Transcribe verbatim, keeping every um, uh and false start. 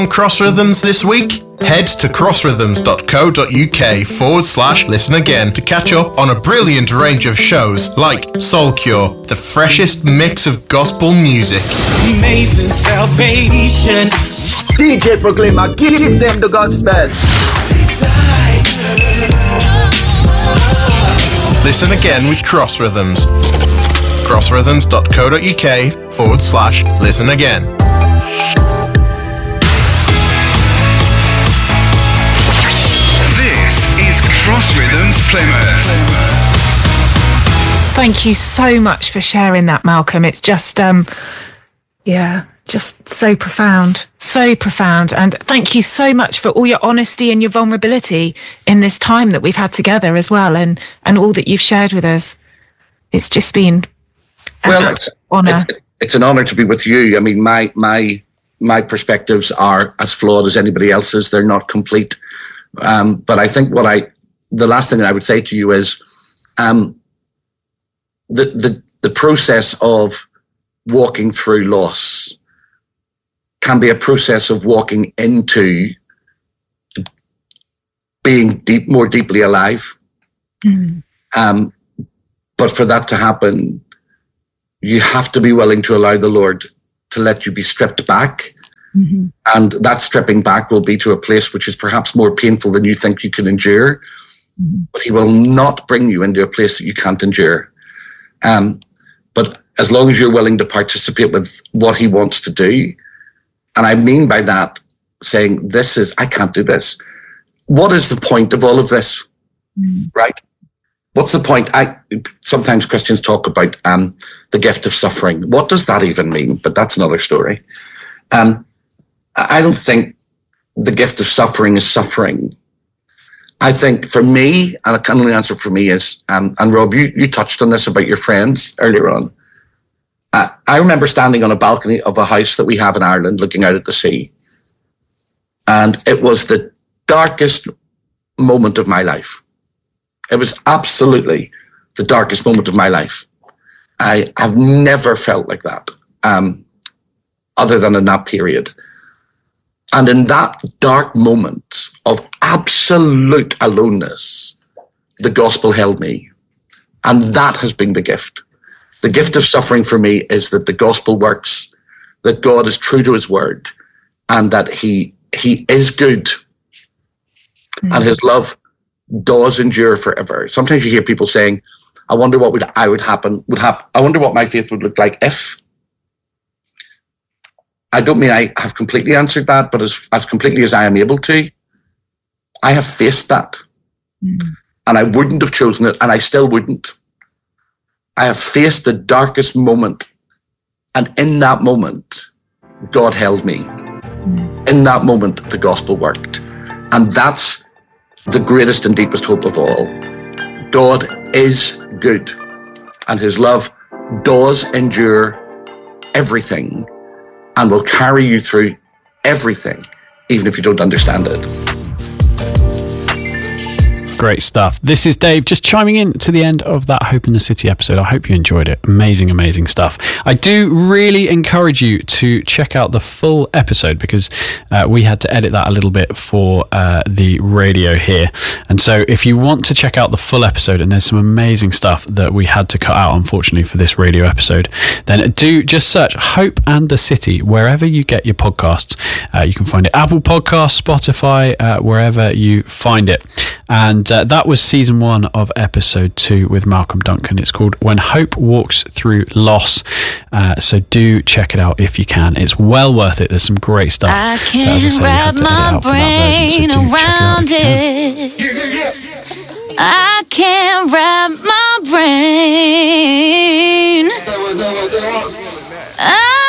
Cross Rhythms this week? Head to crossrhythms.co.uk forward slash listen again to catch up on a brilliant range of shows like Soul Cure, the freshest mix of gospel music. Amazing salvation. D J Proclaimer, give them the gospel. Listen again with Cross Rhythms. crossrhythms.co.uk forward slash listen again. Cross Rhythms Plymouth. Thank you so much for sharing that, Malcolm. It's just, um, yeah, just so profound, so profound. And thank you so much for all your honesty and your vulnerability in this time that we've had together as well, and, and all that you've shared with us. It's just been an well, it's, honor. It's, it's an honor to be with you. I mean, my my my perspectives are as flawed as anybody else's. They're not complete. Um, but I think what I the last thing that I would say to you is um, the, the the process of walking through loss can be a process of walking into being deep, more deeply alive. Mm. Um, but for that to happen, you have to be willing to allow the Lord to let you be stripped back. Mm-hmm. And that stripping back will be to a place which is perhaps more painful than you think you can endure. Mm-hmm. But he will not bring you into a place that you can't endure. Um, but as long as you're willing to participate with what he wants to do, and I mean by that saying, this is, I can't do this. What is the point of all of this? Mm-hmm. Right? What's the point? I sometimes Christians talk about um, the gift of suffering. What does that even mean? But that's another story. Um, I don't think the gift of suffering is suffering. I think for me, and I can only answer for me is, um, and Rob, you, you touched on this about your friends earlier on. Uh, I remember standing on a balcony of a house that we have in Ireland looking out at the sea. And it was the darkest moment of my life. It was absolutely the darkest moment of my life. I have never felt like that, um, other than in that period. And in that dark moment of absolute aloneness, the gospel held me. And that has been the gift. The gift of suffering for me is that the gospel works, that God is true to his word, and that he he is good. Mm. And his love does endure forever. Sometimes you hear people saying, I wonder what would I would happen, would happen. I wonder what my faith would look like if. I don't mean I have completely answered that, but as, as completely as I am able to, I have faced that. Mm. And I wouldn't have chosen it, and I still wouldn't. I have faced the darkest moment, and in that moment, God held me. Mm. In that moment, the gospel worked. And that's the greatest and deepest hope of all. God is good, and his love does endure everything, and will carry you through everything, even if you don't understand it. Great stuff. This is Dave just chiming in to the end of that Hope in the City episode. I hope you enjoyed it. Amazing, amazing stuff. I do really encourage you to check out the full episode because uh, we had to edit that a little bit for uh, the radio here. And so if you want to check out the full episode, and there's some amazing stuff that we had to cut out, unfortunately, for this radio episode, then do just search Hope and the City wherever you get your podcasts. Uh, you can find it Apple Podcasts, Spotify, uh, wherever you find it. And uh, that was season one of episode two with Malcolm Duncan. It's called When Hope Walks Through Loss. Uh, so do check it out if you can. It's well worth it. There's some great stuff. I can't wrap my brain around it. I can't wrap my brain